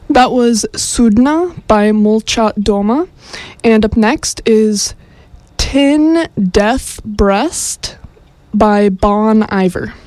That was Sudna by Molchat Doma. And up next is Tin Death Breast by Bon Iver.